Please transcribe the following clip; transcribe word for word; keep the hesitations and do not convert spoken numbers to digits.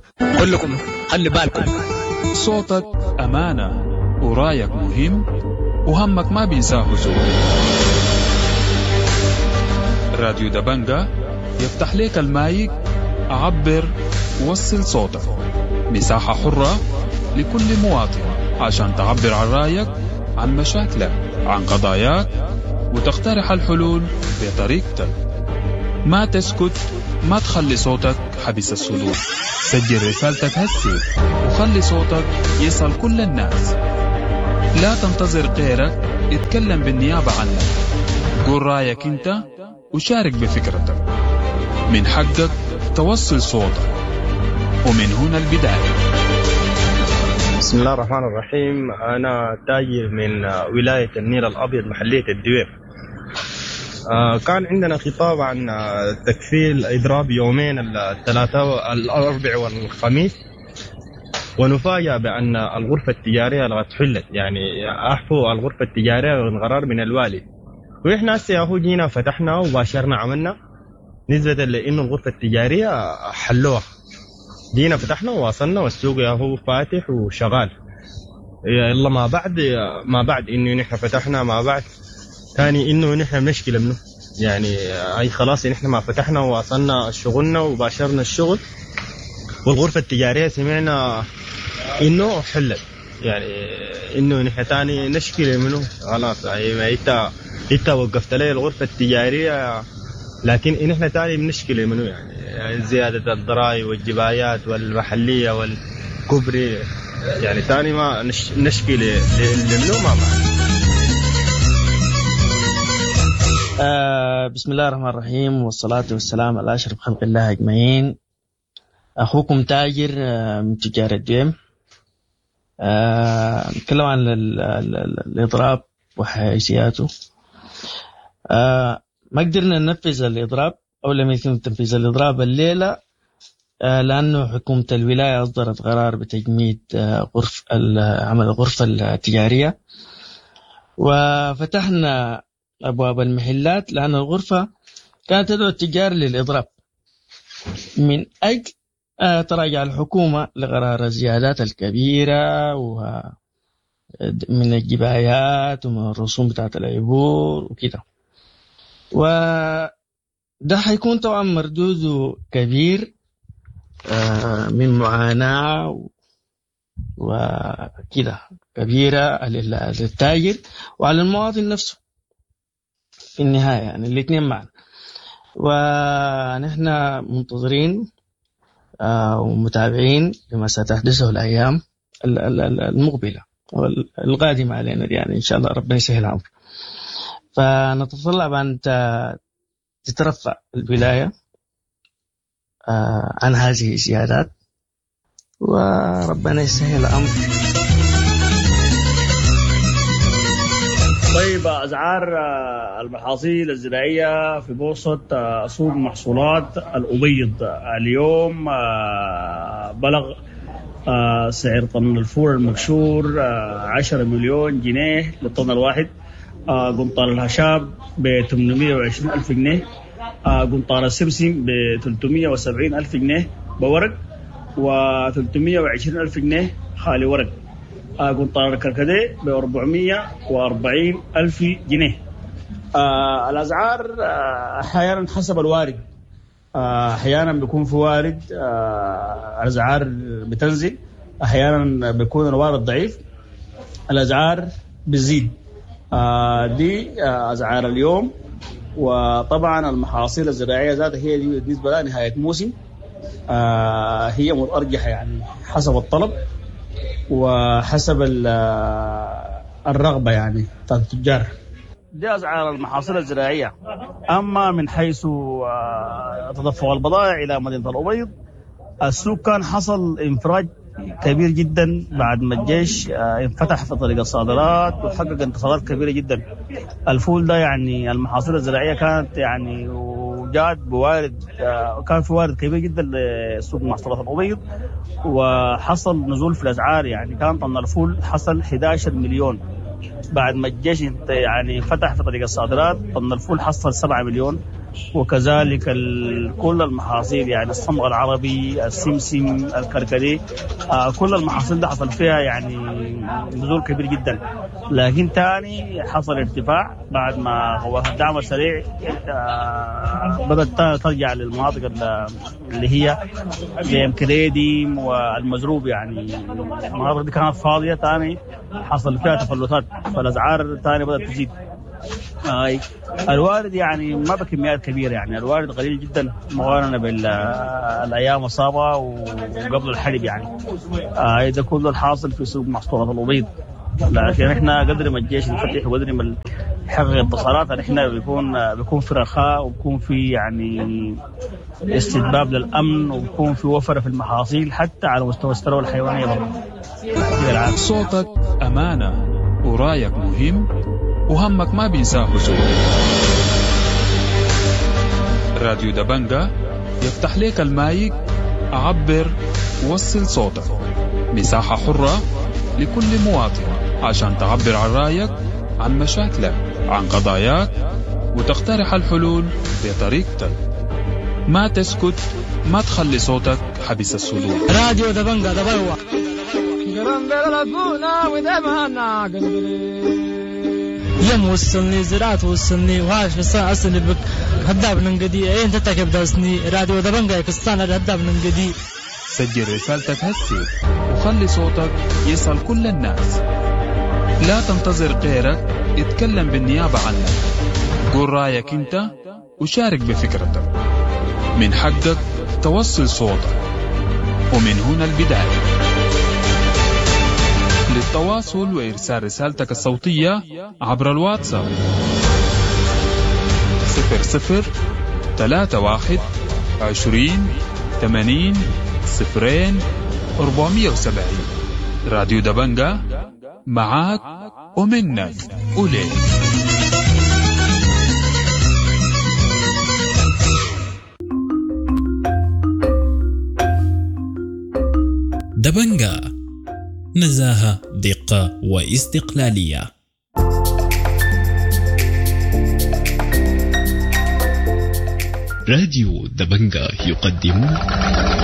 كلكم خلي بالكم. صوتك أمانة ورايك مهم وهمك ما بينساه زول. راديو دبنجة يفتح لك المايك، عبر ووصل صوتك. مساحة حرة لكل مواطن عشان تعبر عن رايك، عن مشاكلك، عن قضاياك، وتقترح الحلول بطريقتك. ما تسكت، ما تخلي صوتك حبس الصدور. سجل رسالتك هسي وخلي صوتك يصل كل الناس. لا تنتظر غيرك يتكلم بالنيابة عنك. قول رايك انت وشارك بفكرتك. من حقك توصل صوتك، ومن هنا البداية. بسم الله الرحمن الرحيم. أنا تاجر من ولاية النيل الأبيض محلية الدوير. كان عندنا خطاب عن تكفيل إضراب يومين الثلاثاء الأربع والخميس، ونفاجأ بأن الغرفة التجارية لقد حلت، يعني أحفوا الغرفة التجارية من قرار من الوالي. وإحنا هسه جينا فتحنا وباشرنا عملنا نسبة لأنه الغرفة التجارية حلوها. جينا فتحنا وواصلنا والسوق هو فاتح وشغال. يلا ما بعد ما بعد إنه نحن فتحنا، ما بعد ثاني إنه نحن مشكلة منه، يعني أي خلاص نحن ما فتحنا وواصلنا شغلنا وباشرنا الشغل، والغرفة التجارية سمعنا إنه حلت، يعني إنه نحن ثاني نشكل منه خلاص. يعني إنت إنت وقفت لي الغرفة التجارية، لكن نحن ثاني بنشكل منه، يعني زيادة الضرائب والجبايات والمحلية والكبري، يعني ثاني ما نشكل منه ما بعد. آه بسم الله الرحمن الرحيم، والصلاة والسلام على أشرف خلق الله أجمعين. أخوكم تاجر آه من تجار الدويم. آه نتكلم عن ال ال ال الإضراب وحيثياته. آه ما قدرنا ننفذ الإضراب أو لم يتم تنفيذ الإضراب الليلة، آه لأنه حكومة الولاية أصدرت قرار بتجميد آه غرف عمل الغرفة التجارية، وفتحنا أبواب المحلات لأن الغرفة كانت تدعو التجار للإضراب من أجل تراجع الحكومة لقرار الزيادات الكبيرة ومن الجبايات ومن الرسوم بتاعت العبور وكده. وده حيكون طبعا مردوده كبير من معاناة وكده كبيرة للتاجر وعلى المواطن نفسه في النهاية، يعني الاثنين معا. ونحن منتظرين ومتابعين لما ستحدثه الأيام المقبلة والقادمة علينا، يعني إن شاء الله ربنا يسهل الأمر. فنتطلب أن تترفع الولاية عن هذه الزيادات وربنا يسهل الأمر. طيب، أسعار المحاصيل الزراعية في بورصة سوق محصولات الأبيض اليوم بلغ سعر طن الفول المكشور عشرة مليون جنيه للطن الواحد. قنطار الهشاب ب ثمانمائة وعشرين ألف جنيه، قنطار السمسم ب ثلاثمائة وسبعين ألف جنيه بورق، و ثلاثمائة وعشرين ألف جنيه خالي ورق. قنطار الكركديه ب أربعمائة وأربعين ألف جنيه. آه الأسعار آه أحيانا حسب الوارد، آه أحيانا بيكون في وارد آه الأسعار بتنزل، أحيانا بيكون الوارد ضعيف الأسعار بتزيد. آه دي آه أسعار اليوم. وطبعا المحاصيل الزراعية ذاتها هي دي بالنسبة لها نهاية موسم، آه هي متأرجحة يعني حسب الطلب وحسب الرغبة يعني بتاعت التجار. دي أسعار المحاصيل الزراعية. أما من حيث تدفق البضائع إلى مدينة الأبيض، السوق كان حصل انفراج كبير جدا بعد ما الجيش انفتح في طريق الصادرات وحقق انتصارات كبيرة جدا. الفول ده يعني المحاصيل الزراعية كانت يعني وجاد بوارد، كان في وارد كبير جدا لسوق محصولات الأبيض، وحصل نزول في الأسعار. يعني كان طن الفول حصل أحد عشر مليون بعد ما الجيش يعني فتح في طريق الصادرات، طن الفول حصل سبعة مليون، وكذلك كل المحاصيل يعني الصمغ العربي، السمسم، الكركدي، آه كل المحاصيل ده حصل فيها يعني نزول كبير جدا. لكن تاني حصل ارتفاع بعد ما هو الدعم السريع آه بدأت ترجع للمناطق اللي هي زي كريديم والمزروب، يعني المناطق دي كانت فاضية، تاني حصل فيها تفلتات، فالأسعار تاني بدأت تزيد. آه الوارد يعني ما بكميات كبيرة، يعني الوارد قليل جدا مقارنة بالأيام السابقة وقبل الحرب يعني. آه ده كله الحاصل في سوق محصولات الأبيض. لكن احنا قدر ما الجيش يفتح وقدر ما يحقق انتصارات، احنا بيكون بيكون في رخاء، وبيكون في يعني استتباب للأمن، وبيكون في وفرة في المحاصيل حتى على مستوى الثروة الحيوانية برضه. صوتك أمانة ورايك مهم وهمك ما بينساه بسهولة. راديو دبنجة يفتح لك المايك، عبر وصل صوتك. مساحة حرة لكل مواطن عشان تعبر عن رايك، عن مشاكلك، عن قضاياك، وتقترح الحلول بطريقتك. ما تسكت، ما تخلي صوتك حبس الصدور. راديو دبنجة دبوا يم وصلني زرعت وصلني وهاش بسا أصلي بك هداب ننقدي أين تتكب داسني. راديو دبنجة كستان هداب ننقدي. سجل رسالتك هسي وخلي صوتك يصل كل الناس. لا تنتظر غيرك يتكلم بالنيابة عنك. قول رأيك انت وشارك بفكرتك. من حقك توصل صوتك، ومن هنا البداية. للتواصل وإرسال رسالتك الصوتية عبر الواتساب صفر صفر ثلاثة واحد عشرين ثمانين صفرين أربعمية وسبعين. راديو دبنجة معاك ومنك وليك. دبنجة، نزاهة، دقة واستقلالية. راديو دبنجة يقدم